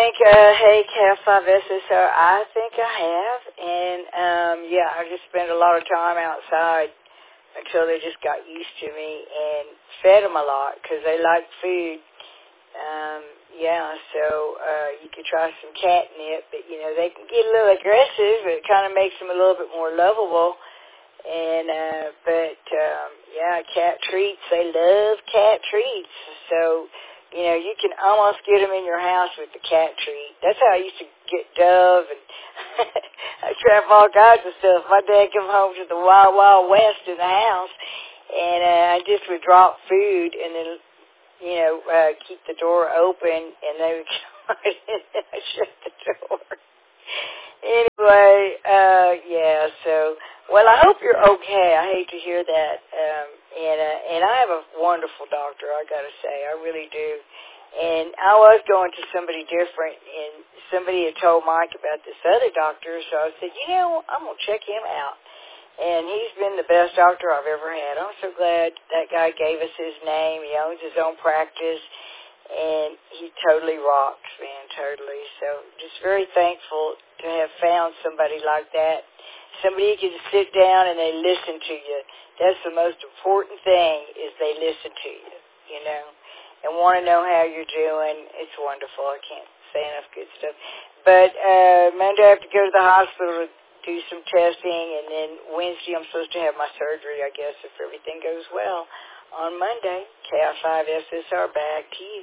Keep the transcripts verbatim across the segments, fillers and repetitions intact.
think, uh, hey, C A F five S S R, I think I have. And, um, yeah, I just spent a lot of time outside until they just got used to me and fed them a lot because they like food. Um, yeah, so uh, you could try some catnip, but, you know, they can get a little aggressive, but it kind of makes them a little bit more lovable. And, uh, but, um, yeah, cat treats, they love cat treats. So, you know, you can almost get them in your house with the cat treat. That's how I used to get Dove, and I trap all kinds of stuff. My dad come home to the Wild Wild West in the house, and uh, I just would drop food and then, you know, uh, keep the door open, and they would come right in and I shut the door. Anyway, uh, yeah, so, well, I hope you're okay. I hate to hear that. Um, and, uh, and I have a wonderful doctor, I got to say. I really do. And I was going to somebody different, and somebody had told Mike about this other doctor, so I said, you know, I'm going to check him out. And he's been the best doctor I've ever had. I'm so glad that guy gave us his name. He owns his own practice, and he totally rocks, man, totally. So just very thankful to have found somebody like that. Somebody you can sit down and they listen to you. That's the most important thing, is they listen to you, you know, and want to know how you're doing. It's wonderful. I can't say enough good stuff. But uh, Monday I have to go to the hospital to do some testing, and then Wednesday I'm supposed to have my surgery, I guess, if everything goes well. On Monday, C A F five S S R, back to you.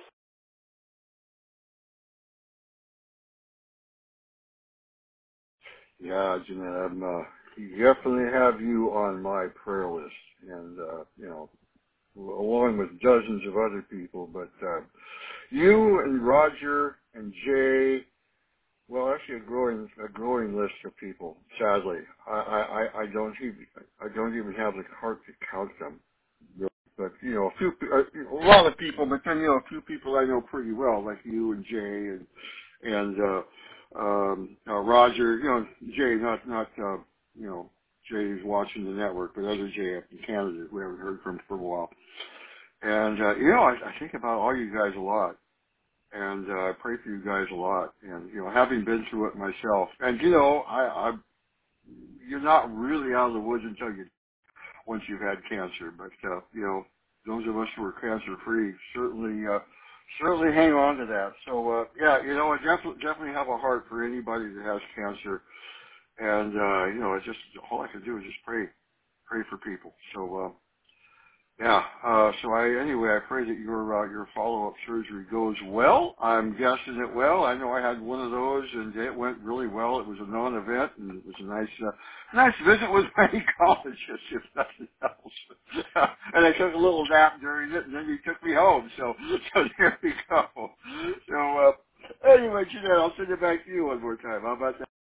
Yeah, Jeanette, I'm uh, definitely have you on my prayer list, and uh, you know, along with dozens of other people. But uh, you and Roger and Jay, well, actually a growing a growing list of people. Sadly, I I, I don't even I don't even have the heart to count them. Really. But you know, a few a lot of people, but then you know, a few people I know pretty well, like you and Jay and and. uh Um, uh, Roger, you know, Jay, not, not, uh, you know, Jay who's watching the network, but other Jay up in Canada we haven't heard from for a while. And, uh, you know, I, I think about all you guys a lot. And, uh, I pray for you guys a lot. And, you know, having been through it myself. And, you know, I, I, you're not really out of the woods until you, once you've had cancer. But, uh, you know, those of us who are cancer free certainly, uh, certainly hang on to that. So, uh, yeah, you know, I definitely, definitely have a heart for anybody that has cancer. And, uh, you know, it's just, all I can do is just pray, pray for people. So, uh, yeah, uh, so I, anyway, I pray that your, uh, your follow-up surgery goes well. I'm guessing it will. I know I had one of those and it went really well. It was a non-event and it was a nice, uh, nice visit with my oncologist, if nothing else. And I took a little nap during it and then he took me home. So, so there we go. So, uh, anyway, Jeanette, I'll send it back to you one more time. How about that?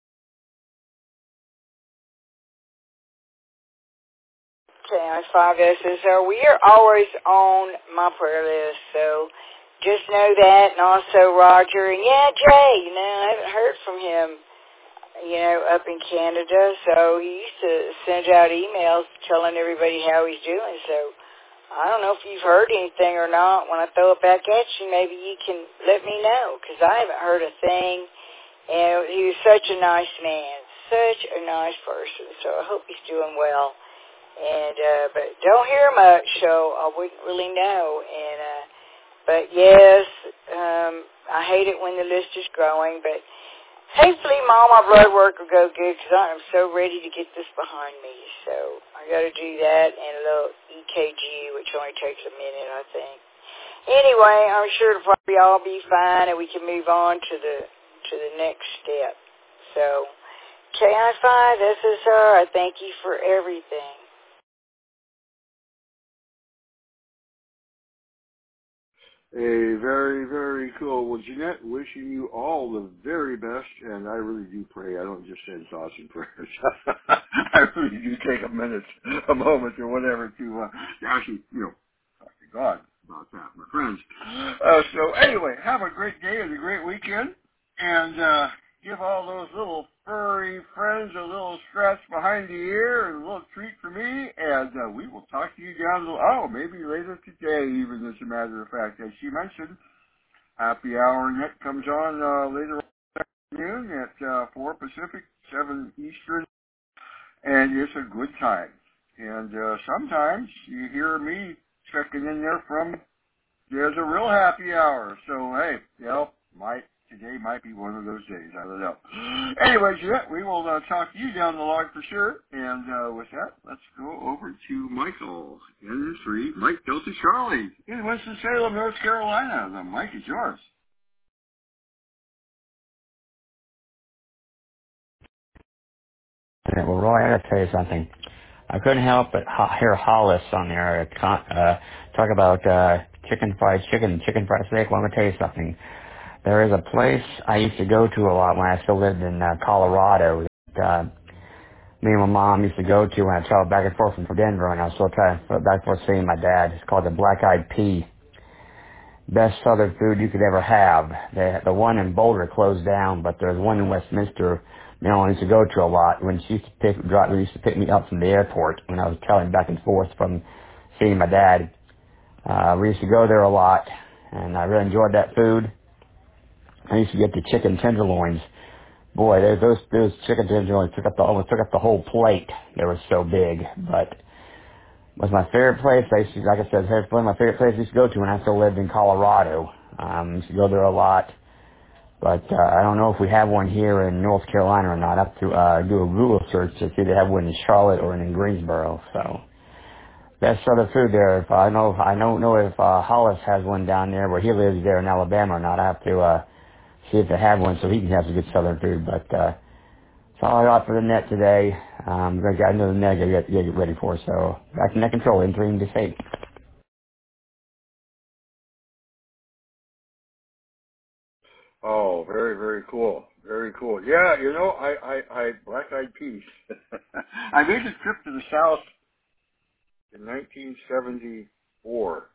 C A F five S S R, we are always on my prayer list, so just know that. And also Roger, and yeah, Jay, you know, I haven't heard from him, you know, up in Canada, so he used to send out emails telling everybody how he's doing, so I don't know if you've heard anything or not. When I throw it back at you, maybe you can let me know, because I haven't heard a thing. And he was such a nice man, such a nice person, so I hope he's doing well. And uh, but don't hear much, so I wouldn't really know. And uh, but yes, um, I hate it when the list is growing. But hopefully, all my blood work will go good because I am so ready to get this behind me. So I got to do that and a little E K G, which only takes a minute, I think. Anyway, I'm sure it'll probably all be fine, and we can move on to the to the next step. So C A F five S S R, I thank you for everything. A very, very cool. Well, Jeanette, wishing you all the very best, and I really do pray. I don't just send thoughts and prayers. I really do take a minute, a moment, or whatever to uh, actually, you know, talk to God about that, my friends. Uh, so anyway, have a great day and a great weekend, and uh, give all those little furry friends a little scratch behind the ear and a little treat for me, and uh, we will talk to you down the, oh, maybe later today even, as a matter of fact. As she mentioned, Happy hour net comes on uh, later on this afternoon at uh, four Pacific, seven Eastern, and it's a good time. And uh, sometimes you hear me checking in there from there's a real happy hour. So hey, you know, might today might be one of those days. I don't know. Anyways, yeah, we will uh, talk to you down the line for sure. And uh, with that, let's go over to Michael N three, Mike Delta Charlie in Winston-Salem, North Carolina. The mic is yours. Okay, well, Roy, I gotta tell you something. I couldn't help but ho- hear Hollis on there uh, con- uh, talk about uh, chicken fried chicken, chicken fried steak. Well, I'm gonna tell you something. There is a place I used to go to a lot when I still lived in uh, Colorado. That, uh, me and my mom used to go to when I traveled back and forth from Denver, and I was still trying to back and forth seeing my dad. It's called the Black Eyed Pea. Best southern food you could ever have. They, the one in Boulder closed down, but there's one in Westminster Maryland I used to go to a lot. When she used to pick, drive, used to pick me up from the airport when I was traveling back and forth from seeing my dad. Uh, we used to go there a lot, and I really enjoyed that food. I used to get the chicken tenderloins. Boy, those those, those chicken tenderloins took up the almost took up the whole plate. They were so big, but was my favorite place. I used to, like I said, it's one of my favorite places I used to go to when I still lived in Colorado. Um, I used to go there a lot, but uh, I don't know if we have one here in North Carolina or not. I have to uh, do a Google search to see if they have one in Charlotte or in Greensboro. So best southern food there. If I know, I don't know if uh, Hollis has one down there where he lives there in Alabama or not. I have to uh, see if they have one so he can have some good southern food. But uh, that's all I got for the net today. Um, I got another net I gotta get, get ready for. So back to net control in three to eight. Oh, very, very cool. Very cool. Yeah, you know, I, I, I Black Eyed Peas. I made a trip to the South in nineteen seventy-four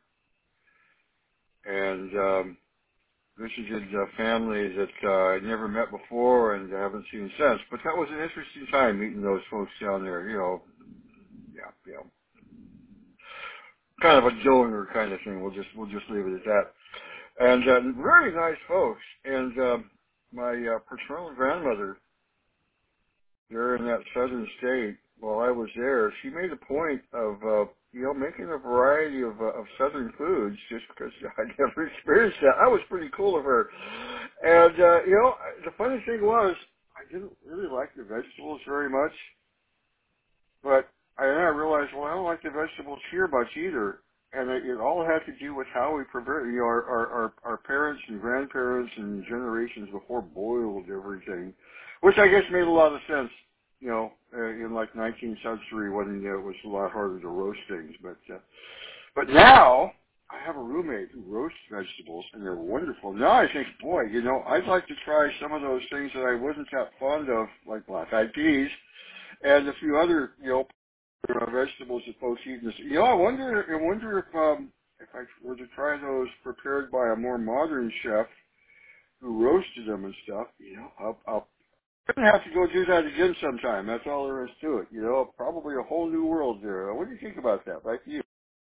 and um, visited a family that uh, I'd never met before and haven't seen since. But that was an interesting time meeting those folks down there. You know, yeah, you know, kind of a Dillinger kind of thing. We'll just we'll just leave it at that. And uh, very nice folks. And um, my uh, paternal grandmother there in that southern state, while I was there, she made a point of, uh, you know, making a variety of, uh, of southern foods just because I'd never experienced that. That was pretty cool of her. And, uh, you know, the funny thing was, I didn't really like the vegetables very much, but I then I realized, well, I don't like the vegetables here much either. And it, it all had to do with how we prepared, you know, our, our, our, our parents and grandparents and generations before boiled everything, which I guess made a lot of sense, you know, uh, in like nineteenth century when uh, it was a lot harder to roast things. But, uh, but now I have a roommate who roasts vegetables and they're wonderful. Now I think, boy, you know, I'd like to try some of those things that I wasn't that fond of, like black-eyed peas and a few other, you know, uh, vegetables that folks eat in this. You know, I wonder, I wonder if um, if I were to try those prepared by a more modern chef who roasted them and stuff. You know, I'll, I'll gonna have to go do that again sometime. That's all there is to it. You know, probably a whole new world there. What do you think about that? Like you?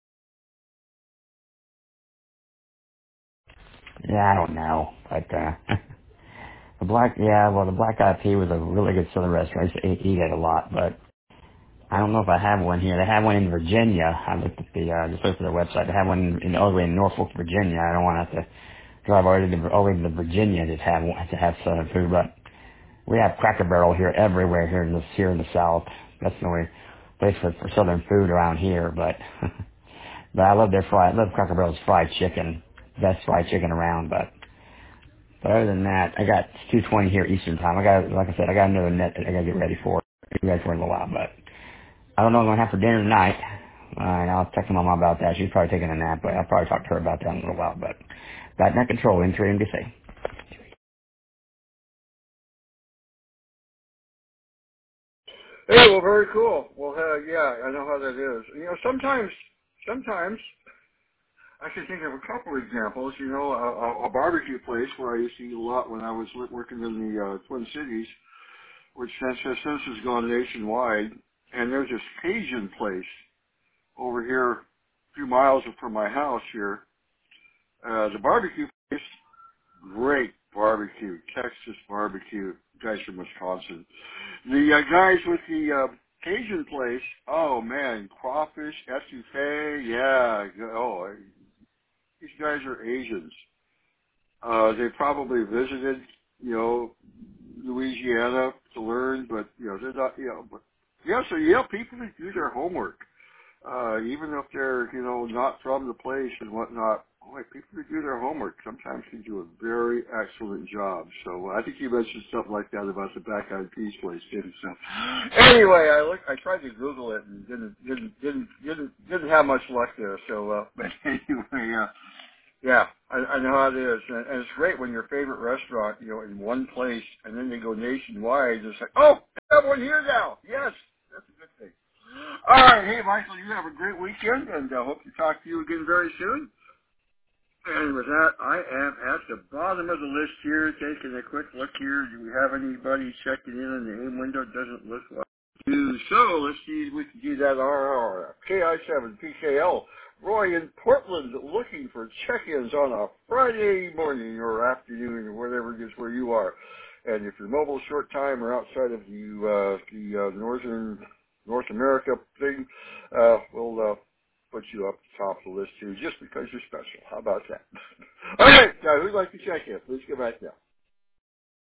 Yeah, I don't know, but uh, the black, yeah, well, the Black Eyed Pea was a really good southern restaurant. I used to eat, eat it a lot, but I don't know if I have one here. They have one in Virginia. I looked at the, uh, just looked at their website. They have one in all the way in Norfolk, Virginia. I don't want to have to drive all the way to, all the way to Virginia to have to have southern food, but we have Cracker Barrel here everywhere here in the here in the South. That's the only place for, for southern food around here, but but I love their fried. I love Cracker Barrel's fried chicken. Best fried chicken around, but. But other than that, I got two twenty here Eastern time. I got, like I said, I got another net that I got to get ready for. Get ready for in a little while, but I don't know what I'm going to have for dinner tonight. Uh, and I'll text my mom about that. She's probably taking a nap, but I'll probably talk to her about that in a little while. But got net control in three M D C. Hey, well, very cool. Well, uh, yeah, I know how that is. You know, sometimes, sometimes I can think of a couple examples. You know, a, a a barbecue place where I used to eat a lot when I was li- working in the uh, Twin Cities, which since has since has gone nationwide. And there's this Cajun place over here, a few miles from my house here. Uh, the barbecue place. great barbecue, Texas barbecue. Guys from Wisconsin. The uh, guys with the uh, Cajun place, oh man, crawfish, etouffee, yeah. Oh, these guys are Asians. Uh, they probably visited, you know, Louisiana to learn, but you know, they're not, you know, but yeah. So yeah, people that do their homework. Uh, even if they're, you know, not from the place and whatnot, boy, people who do their homework sometimes can do a very excellent job. So uh, I think you mentioned something like that about the Black Eyed Peas place, too. So anyway, I look, I tried to Google it and didn't, didn't, didn't, didn't, didn't have much luck there. So, uh, but anyway, uh, yeah, I, I know how it is, and, and it's great when your favorite restaurant, you know, in one place, and then they go nationwide. It's like, oh, that one here now. Yes, that's a good thing. All right, hey Michael, you have a great weekend, and I uh, hope to talk to you again very soon. And with that, I am at the bottom of the list here, taking a quick look here. Do we have anybody checking in in the aim window? Doesn't look like we do. So let's see if we can do that. R K I seven P K L. Roy in Portland looking for check-ins on a Friday morning or afternoon or whatever it is where you are. And if you're mobile short time or outside of the, uh, the uh, northern North America thing, uh, we'll uh, put you up at the top of the list too, just because you're special. How about that? All right, now who'd like to check in? Please go back now.